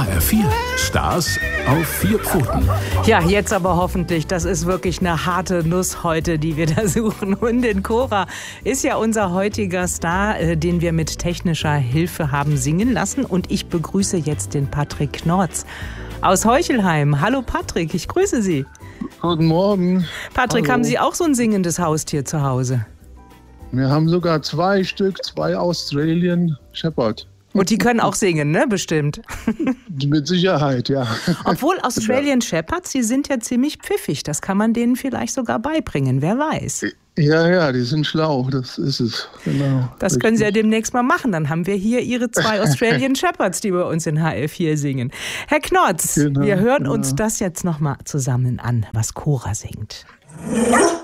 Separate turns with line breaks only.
HR4, Stars auf 4 Pfoten.
Ja, jetzt aber hoffentlich. Das ist wirklich eine harte Nuss heute, die wir da suchen. Hündin Cora ist ja unser heutiger Star, den wir mit technischer Hilfe haben singen lassen. Und ich begrüße jetzt den Patrick Knorz aus Heuchelheim. Hallo Patrick, ich grüße Sie.
Guten Morgen.
Patrick,
Hallo.
haben Sie auch so ein singendes Haustier zu Hause?
Wir haben sogar 2 Stück, 2 Australian Shepherd.
Und die können auch singen, ne? Bestimmt.
Mit Sicherheit, ja.
Obwohl Australian Shepherds, die sind ja ziemlich pfiffig. Das kann man denen vielleicht sogar beibringen, wer weiß.
Ja, die sind schlau, das ist es. Genau.
Das können Sie ja demnächst mal machen. Dann haben wir hier Ihre 2 Australian Shepherds, die bei uns in HR4 singen. Herr Knorz,
Genau,
wir hören uns das jetzt nochmal zusammen an, was Cora singt.